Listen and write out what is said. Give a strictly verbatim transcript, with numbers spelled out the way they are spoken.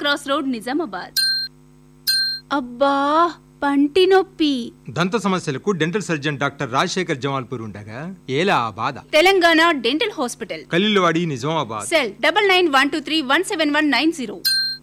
Cross road, Nizamabad. అబ్బా పంటి నొప్పి. దంత సమస్యలకు dental surgeon doctor Rajasekhar Jamalpur ఉండగా ఏలా ఆ బాధ. Telangana dental hospital, Khaleelwadi, Nizamabad. Cell double nine one two three one seven one nine zero.